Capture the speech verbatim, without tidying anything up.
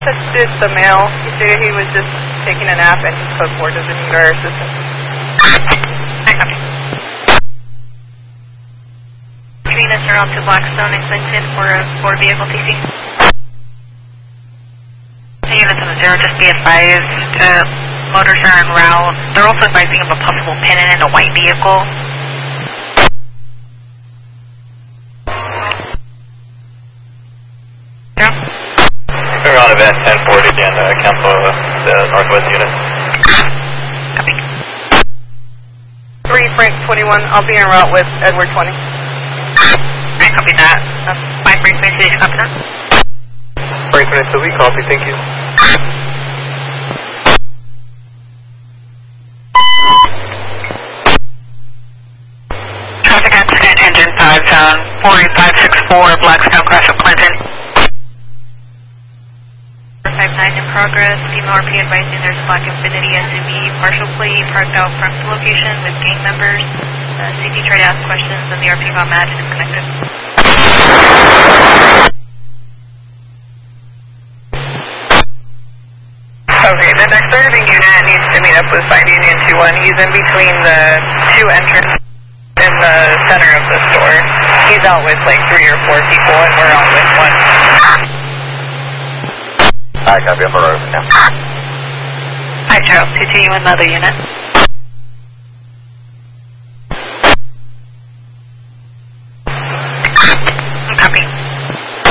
Texted the male. He stated he was just taking a nap and his code four doesn't need our assistance. Units are out to Blackstone and Clinton for a for vehicle T C. Units in the zero, just be advised, uh, motors are en route. They're also advising of a possible pin in a white vehicle. Yeah. We're on event ten forty again, uh, cancel uh, the northwest unit. Copy. three Frank twenty-one, I'll be en route with Edward twenty. I copy that. Uh, five frequency, copy that. Frank twenty-two, we copy, thank you. Traffic accident, engine five, zone four eight five six four, Blackstone, cross of Clinton. four five nine in progress, female R P advising there's a Black Infinity S U V, partial plate, parked out front of the location with gang members. Uh, C P tried to ask questions and the R P got mad and disconnected. Okay, the next serving unit needs to meet up with five Union two one. He's in between the two entrances in the center of the store. He's out with like three or four people and we're out with one. Alright, copy, I'm on road now. Hi, Charles, two to you in the other unit.